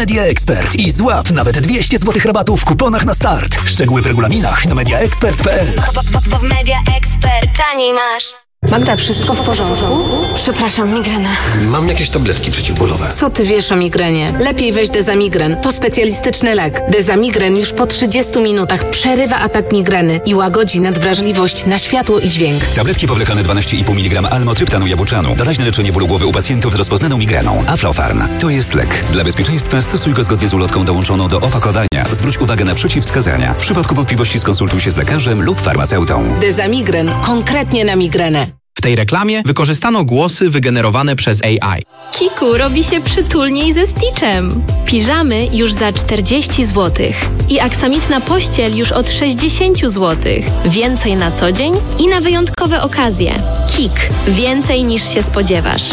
Media Expert i złap nawet 200 zł rabatu w kuponach na start. Szczegóły w regulaminach na mediaexpert.pl. Bo w Media Expert taniej masz. Magda, wszystko w porządku? Przepraszam, migrena. Mam jakieś tabletki przeciwbólowe. Co ty wiesz o migrenie? Lepiej weź Dezamigren. To specjalistyczny lek. Dezamigren już po 30 minutach przerywa atak migreny i łagodzi nadwrażliwość na światło i dźwięk. Tabletki powlekane 12,5 mg almotryptanu jabłczanu. Doraźne leczenie bólu głowy u pacjentów z rozpoznaną migreną. Aflofarm. To jest lek. Dla bezpieczeństwa stosuj go zgodnie z ulotką dołączoną do opakowania. Zwróć uwagę na przeciwwskazania. W przypadku wątpliwości skonsultuj się z lekarzem lub farmaceutą. Dezamigren. Konkretnie na migrenę. W tej reklamie wykorzystano głosy wygenerowane przez AI. Kiku robi się przytulniej ze Stitchem. Piżamy już za 40 zł. I aksamitna pościel już od 60 zł. Więcej na co dzień i na wyjątkowe okazje. Kik. Więcej niż się spodziewasz.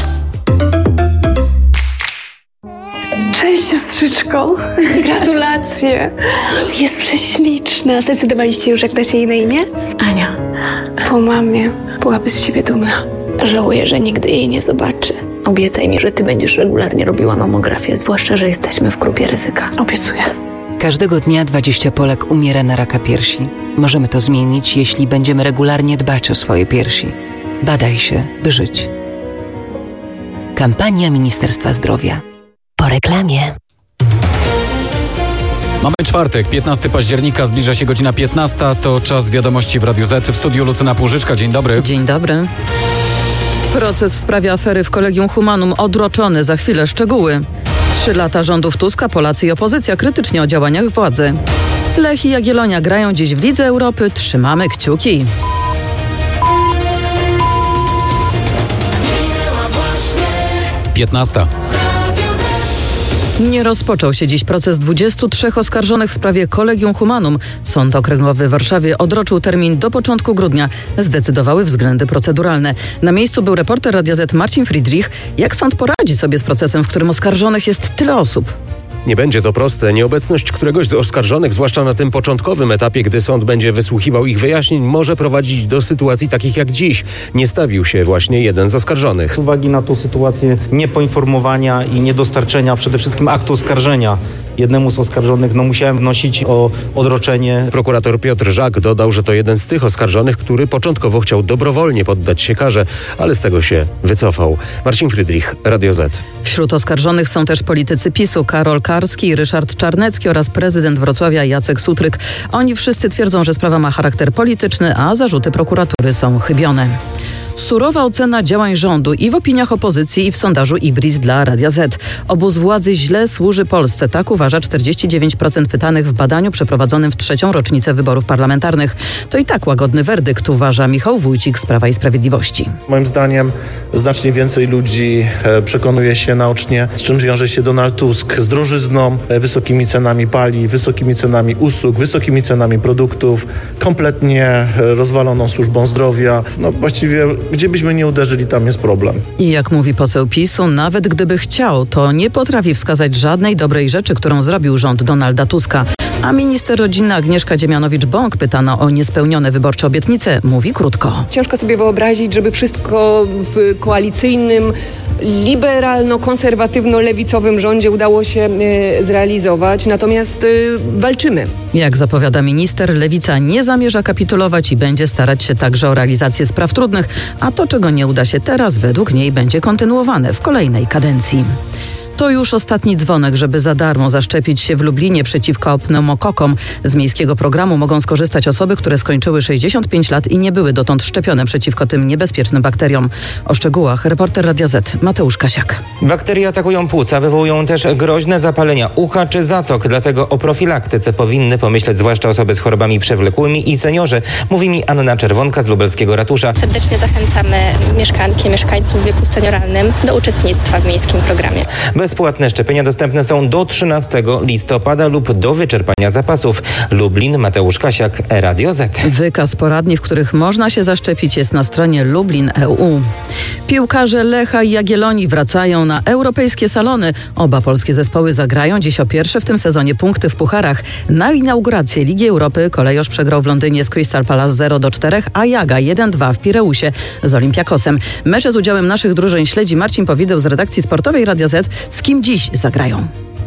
Cześć siostrzyczko, gratulacje. Jest prześliczna. Zdecydowaliście już, jak dacie jej na imię? Ania. Po mamie byłaby z siebie dumna. Żałuję, że nigdy jej nie zobaczy. Obiecaj mi, że ty będziesz regularnie robiła mamografię, zwłaszcza, że jesteśmy w grupie ryzyka. Obiecuję. Każdego dnia 20 Polek umiera na raka piersi. Możemy to zmienić, jeśli będziemy regularnie dbać o swoje piersi. Badaj się, by żyć. Kampania Ministerstwa Zdrowia. Po reklamie. Mamy czwartek, 15 października, zbliża się godzina 15. To czas wiadomości w Radiu Z. W studiu Lucyna Płużyczka. Dzień dobry. Dzień dobry. Proces w sprawie afery w Collegium Humanum odroczony. Za chwilę szczegóły. 3 lata rządów Tuska, Polacy i opozycja krytycznie o działaniach władzy. Lech i Jagiellonia grają dziś w Lidze Europy. Trzymamy kciuki. Piętnasta. Nie rozpoczął się dziś proces 23 oskarżonych w sprawie Collegium Humanum. Sąd Okręgowy w Warszawie odroczył termin do początku grudnia. Zdecydowały względy proceduralne. Na miejscu był reporter Radia Z Marcin Friedrich. Jak sąd poradzi sobie z procesem, w którym oskarżonych jest tyle osób? Nie będzie to proste. Nieobecność któregoś z oskarżonych, zwłaszcza na tym początkowym etapie, gdy sąd będzie wysłuchiwał ich wyjaśnień, może prowadzić do sytuacji takich jak dziś. Nie stawił się właśnie jeden z oskarżonych. Z uwagi na tą sytuację niepoinformowania i niedostarczenia przede wszystkim aktu oskarżenia jednemu z oskarżonych, musiałem wnosić o odroczenie. Prokurator Piotr Żak dodał, że to jeden z tych oskarżonych, który początkowo chciał dobrowolnie poddać się karze, ale z tego się wycofał. Marcin Friedrich, Radio Z. Wśród oskarżonych są też politycy PiS-u Karol Karski i Ryszard Czarnecki oraz prezydent Wrocławia Jacek Sutryk. Oni wszyscy twierdzą, że sprawa ma charakter polityczny, a zarzuty prokuratury są chybione. Surowa ocena działań rządu i w opiniach opozycji, i w sondażu Ibris dla Radia Z. Obóz władzy źle służy Polsce. Tak uważa 49% pytanych w badaniu przeprowadzonym w 3. rocznicę wyborów parlamentarnych. To i tak łagodny werdykt, uważa Michał Wójcik z Prawa i Sprawiedliwości. Moim zdaniem znacznie więcej ludzi przekonuje się naocznie, z czym wiąże się Donald Tusk. Z drożyzną, wysokimi cenami paliw, wysokimi cenami usług, wysokimi cenami produktów, kompletnie rozwaloną służbą zdrowia. Właściwie gdzie byśmy nie uderzyli, tam jest problem. I jak mówi poseł PiS-u, nawet gdyby chciał, to nie potrafi wskazać żadnej dobrej rzeczy, którą zrobił rząd Donalda Tuska. A minister rodziny Agnieszka Dziemianowicz-Bąk, pytana o niespełnione wyborcze obietnice, mówi krótko. Ciężko sobie wyobrazić, żeby wszystko w koalicyjnym, liberalno-konserwatywno-lewicowym rządzie udało się zrealizować. Natomiast walczymy. Jak zapowiada minister, Lewica nie zamierza kapitulować i będzie starać się także o realizację spraw trudnych, a to, czego nie uda się teraz, według niej będzie kontynuowane w kolejnej kadencji. To już ostatni dzwonek, żeby za darmo zaszczepić się w Lublinie przeciwko pneumokokom. Z miejskiego programu mogą skorzystać osoby, które skończyły 65 lat i nie były dotąd szczepione przeciwko tym niebezpiecznym bakteriom. O szczegółach reporter Radia Z Mateusz Kasiak. Bakterie atakują płuca, wywołują też groźne zapalenia ucha czy zatok. Dlatego o profilaktyce powinny pomyśleć zwłaszcza osoby z chorobami przewlekłymi i seniorzy. Mówi mi Anna Czerwonka z lubelskiego ratusza. Serdecznie zachęcamy mieszkanki i mieszkańców w wieku senioralnym do uczestnictwa w miejskim programie. Bezpłatne szczepienia dostępne są do 13 listopada lub do wyczerpania zapasów. Lublin, Mateusz Kasiak, Radio Z. Wykaz poradni, w których można się zaszczepić, jest na stronie Lublin.eu. Piłkarze Lecha i Jagiellonii wracają na europejskie salony. Oba polskie zespoły zagrają dziś o pierwsze w tym sezonie punkty w pucharach. Na inaugurację Ligi Europy Kolejorz przegrał w Londynie z Crystal Palace 0-4, a Jaga 1-2 w Pireusie z Olympiakosem. Mecze z udziałem naszych drużyn śledzi Marcin Powideł z redakcji sportowej Radia Z. Z kim dziś zagrają?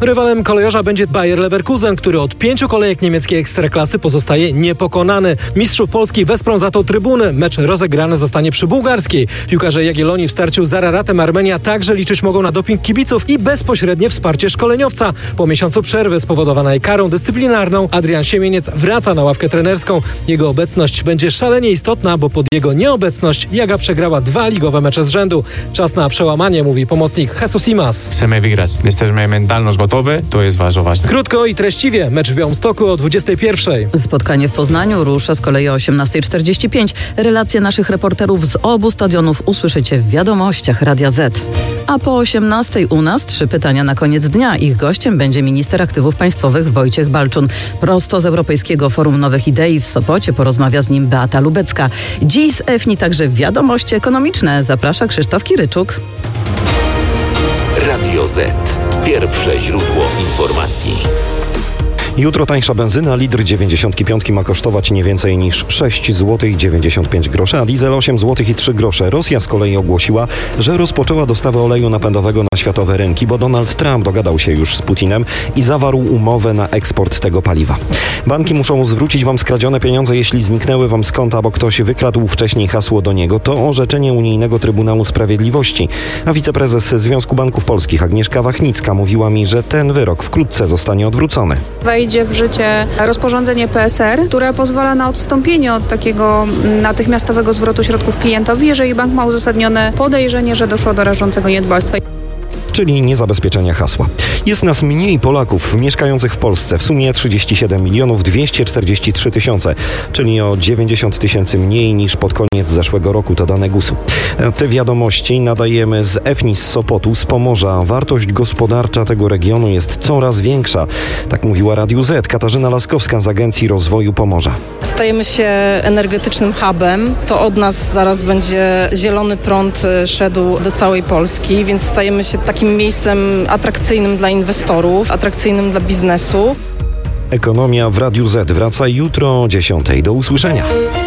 Rywalem kolejorza będzie Bayer Leverkusen, który od 5 kolejek niemieckiej ekstraklasy pozostaje niepokonany. Mistrzów Polski wesprą za to trybuny. Mecz rozegrany zostanie przy bułgarskiej. Piłkarze Jagiellonii w starciu z Araratem Armenia także liczyć mogą na doping kibiców i bezpośrednie wsparcie szkoleniowca. Po miesiącu przerwy spowodowanej karą dyscyplinarną Adrian Siemieniec wraca na ławkę trenerską. Jego obecność będzie szalenie istotna, bo pod jego nieobecność Jaga przegrała 2 ligowe mecze z rzędu. Czas na przełamanie, mówi pomocnik Jesus Imas. Chcemy wygrać. Jesteśmy mentalnie gotowi. To jest bardzo ważne. Krótko i treściwie. Mecz w Białymstoku o 21:00. Spotkanie w Poznaniu rusza z kolei o 18:45. Relacje naszych reporterów z obu stadionów usłyszycie w wiadomościach Radia Z. A po 18:00 u nas 3 pytania na koniec dnia. Ich gościem będzie minister aktywów państwowych Wojciech Balczun. Prosto z Europejskiego Forum Nowych Idei w Sopocie porozmawia z nim Beata Lubecka. Dziś z EFNI także wiadomości ekonomiczne. Zaprasza Krzysztof Kiryczuk. Radio Z. Pierwsze źródło informacji. Jutro tańsza benzyna, litr 95 ma kosztować nie więcej niż 6,95 zł, a diesel 8,03 zł. Rosja z kolei ogłosiła, że rozpoczęła dostawę oleju napędowego na światowe rynki, bo Donald Trump dogadał się już z Putinem i zawarł umowę na eksport tego paliwa. Banki muszą zwrócić wam skradzione pieniądze, jeśli zniknęły wam z konta, bo ktoś wykradł wcześniej hasło do niego. To orzeczenie Unijnego Trybunału Sprawiedliwości. A wiceprezes Związku Banków Polskich Agnieszka Wachnicka mówiła mi, że ten wyrok wkrótce zostanie odwrócony. Wejdzie w życie rozporządzenie PSR, które pozwala na odstąpienie od takiego natychmiastowego zwrotu środków klientowi, jeżeli bank ma uzasadnione podejrzenie, że doszło do rażącego niedbalstwa. Czyli niezabezpieczenia hasła. Jest nas mniej Polaków mieszkających w Polsce. W sumie 37 243 000, czyli o 90 000 mniej niż pod koniec zeszłego roku, to dane GUS-u. Te wiadomości nadajemy z EFNI z Sopotu, z Pomorza. Wartość gospodarcza tego regionu jest coraz większa. Tak mówiła Radiu Z Katarzyna Laskowska z Agencji Rozwoju Pomorza. Stajemy się energetycznym hubem. To od nas zaraz będzie zielony prąd szedł do całej Polski, więc stajemy się takim miejscem atrakcyjnym dla inwestorów, atrakcyjnym dla biznesu. Ekonomia w Radiu Z wraca jutro o 10:00. Do usłyszenia.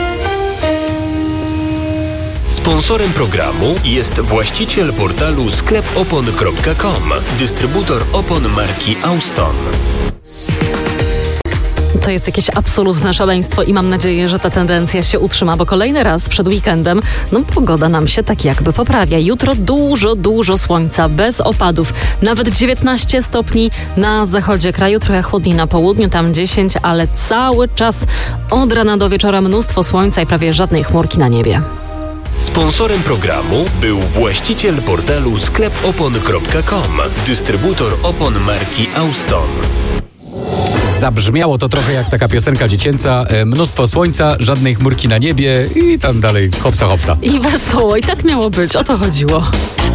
Sponsorem programu jest właściciel portalu sklepopon.com, dystrybutor opon marki Auston. To jest jakieś absolutne szaleństwo i mam nadzieję, że ta tendencja się utrzyma, bo kolejny raz przed weekendem pogoda nam się tak jakby poprawia. Jutro dużo słońca, bez opadów. Nawet 19 stopni na zachodzie kraju, trochę chłodniej na południu, tam 10, ale cały czas od rana do wieczora mnóstwo słońca i prawie żadnej chmurki na niebie. Sponsorem programu był właściciel portalu sklepopon.com, dystrybutor opon marki Auston. Zabrzmiało to trochę jak taka piosenka dziecięca. Mnóstwo słońca, żadnej chmurki na niebie i tam dalej hopsa. I wesoło, i tak miało być, o to chodziło.